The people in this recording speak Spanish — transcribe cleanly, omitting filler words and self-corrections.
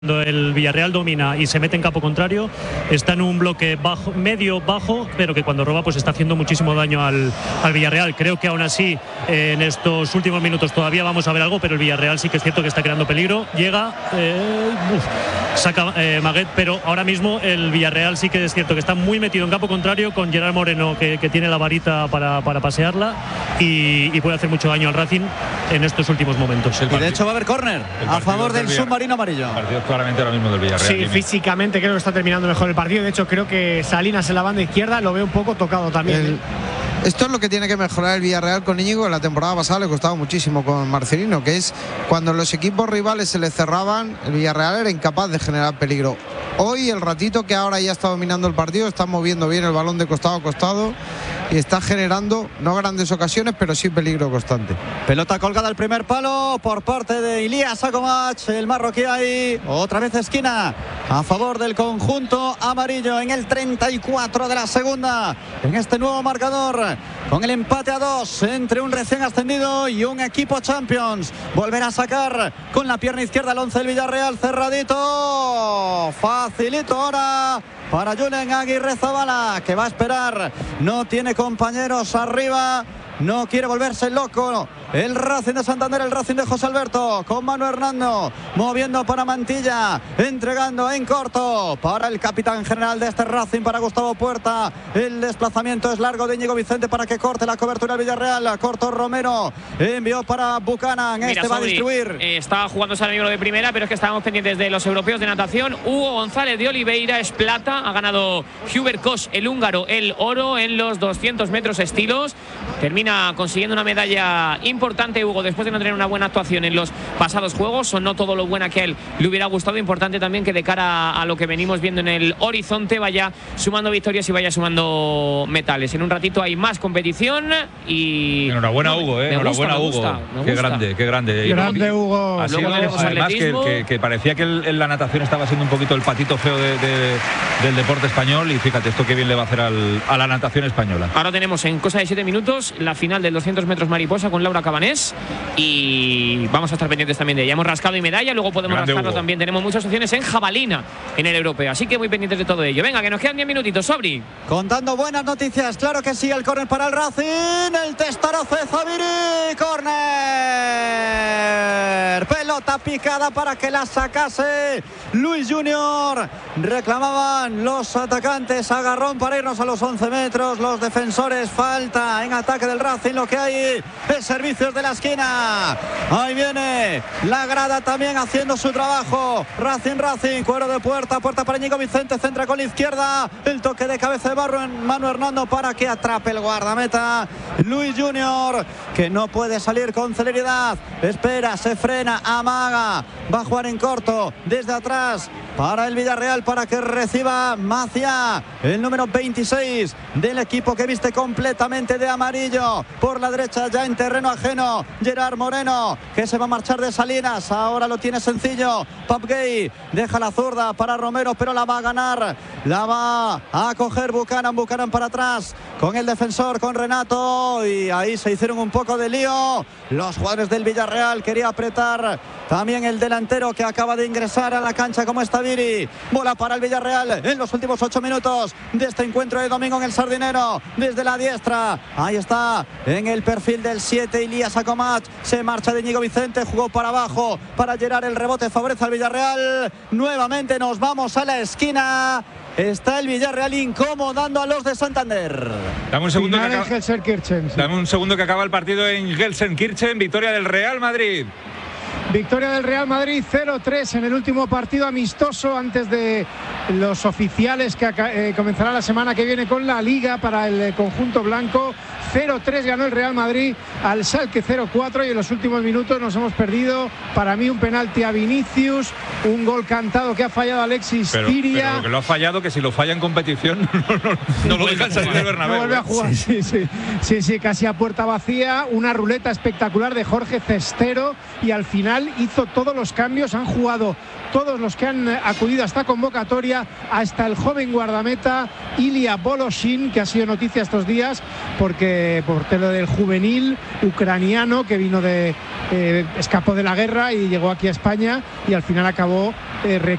Cuando el Villarreal domina y se mete en campo contrario, está en un bloque bajo, medio bajo, pero que cuando roba pues está haciendo muchísimo daño al Villarreal. Creo que aún así en estos últimos minutos todavía vamos a ver algo, pero el Villarreal sí que es cierto que está creando peligro. Llega, saca Maguet, pero ahora mismo el Villarreal sí que es cierto que está muy metido en campo contrario con Gerard Moreno que tiene la varita para pasearla y puede hacer mucho daño al Racing en estos últimos momentos. Y de hecho va a haber córner a favor del submarino amarillo. Claramente ahora mismo del Villarreal. Sí, físicamente creo que está terminando mejor el partido. De hecho, creo que Salinas en la banda izquierda lo veo un poco tocado también. Esto es lo que tiene que mejorar el Villarreal con Íñigo. La temporada pasada le costaba muchísimo con Marcelino, que es cuando los equipos rivales se le cerraban, el Villarreal era incapaz de generar peligro. Hoy, el ratito que ahora ya está dominando el partido, está moviendo bien el balón de costado a costado y está generando, no grandes ocasiones, pero sí peligro constante. Pelota colgada al primer palo por parte de Ilías Akomach, el marroquí ahí, otra vez esquina a favor del conjunto amarillo en el 34 de la segunda, en este nuevo marcador, con el empate a 2 entre un recién ascendido y un equipo Champions. Volverá a sacar con la pierna izquierda el 11 del Villarreal, cerradito, facilito ahora para Julen Aguirrezabala, que va a esperar, no tiene compañeros arriba, no quiere volverse loco el Racing de Santander, el Racing de José Alberto, con Manu Hernando, moviendo para Mantilla, entregando en corto para el capitán general de este Racing, para Gustavo Puerta. El desplazamiento es largo de Íñigo Vicente para que corte la cobertura del Villarreal. Corto Romero, envió para Buchanan. Este va a distribuir. Estaba jugándose al nivel de primera, pero es que estábamos pendientes de los europeos de natación. Hugo González de Oliveira es plata, ha ganado Hubert Koch, el húngaro, el oro en los 200 metros estilos. Termina consiguiendo una medalla importante, Hugo, después de no tener una buena actuación en los pasados juegos, o no todo lo buena que a él le hubiera gustado. Importante también que de cara a lo que venimos viendo en el horizonte vaya sumando victorias y vaya sumando metales. En un ratito hay más competición y... Enhorabuena, Hugo, enhorabuena, Hugo. Qué grande, qué grande. Grande, Hugo. Ha sido, además que parecía que la natación estaba siendo un poquito el patito feo del deporte español, y fíjate esto qué bien le va a hacer a la natación española. Ahora tenemos en cosa de 7 minutos la final del 200 metros mariposa con Laura Cabanés y vamos a estar pendientes también de ella. Hemos rascado y medalla, luego podemos rascarlo también. Tenemos muchas opciones en jabalina en el europeo, así que muy pendientes de todo ello. Venga, que nos quedan 10 minutitos, Sobri. Contando buenas noticias, claro que sí. El córner para el Racing, el testaroce Zaviri, córner, pelota picada para que la sacase Luis Junior. Reclamaban los atacantes agarrón para irnos a los 11 metros, los defensores, falta en ataque del Racing. Lo que hay es servicios de la esquina. Ahí viene la grada también haciendo su trabajo. Racing, cuero de Puerta para Íñigo Vicente, centra con la izquierda, el toque de cabeza de Manu Hernando para que atrape el guardameta Luis Junior, que no puede salir con celeridad, espera, se frena, amaga, va a jugar en corto desde atrás para el Villarreal para que reciba Macia, el número 26 del equipo que viste completamente de amarillo. Por la derecha, ya en terreno ajeno, Gerard Moreno, que se va a marchar de Salinas, ahora lo tiene sencillo. Pop Gay deja la zurda para Romero, pero la va a ganar, la va a coger Buchanan para atrás con el defensor, con Renato, y ahí se hicieron un poco de lío los jugadores del Villarreal. Quería apretar también el delantero que acaba de ingresar a la cancha como está Viri. Bola para el Villarreal en los últimos 8 minutos de este encuentro de domingo en el Sardinero, desde la diestra, ahí está en el perfil del 7 Ilías Akomach, se marcha de Íñigo Vicente, jugó para abajo para Gerard, el rebote favorece al Villarreal. Nuevamente nos vamos a la esquina. Está el Villarreal incomodando a los de Santander. Dame un segundo, dame un segundo que acaba el partido en Gelsenkirchen. Victoria del Real Madrid. Victoria del Real Madrid 0-3 en el último partido amistoso antes de los oficiales que comenzará la semana que viene con la Liga para el conjunto blanco. 0-3 ganó el Real Madrid al Schalke 0-4 y en los últimos minutos nos hemos perdido, para mí, un penalti a Vinicius, un gol cantado que ha fallado Alexis Tiria. Pero que lo ha fallado, que si lo falla en competición no lo dejan salir del Bernabéu. No vuelve a jugar. Sí, casi a puerta vacía. Una ruleta espectacular de Jorge Cestero y al final Real hizo todos los cambios, han jugado todos los que han acudido a esta convocatoria, hasta el joven guardameta Ilya Voloshin, que ha sido noticia estos días porque por lo del juvenil ucraniano que vino escapó de la guerra y llegó aquí a España y al final acabó